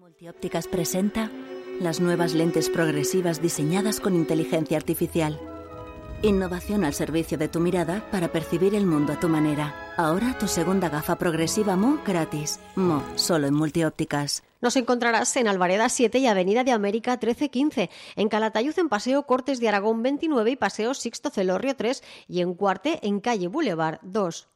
Multiópticas presenta las nuevas lentes progresivas diseñadas con inteligencia artificial. Innovación al servicio de tu mirada para percibir el mundo a tu manera. Ahora tu segunda gafa progresiva Mo gratis. Mo, solo en Multiópticas. Nos encontrarás en Alvareda 7 y Avenida de América 13-15, en Calatayud en Paseo Cortes de Aragón 29 y Paseo Sixto Celorrio 3 y en Cuarte en Calle Boulevard 2.